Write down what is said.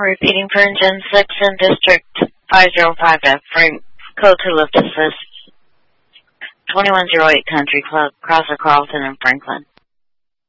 Repeating for Engine 6 in District 505F, Frank, code to lift assist, 2108 Country Club, Crossing Carlton and Franklin.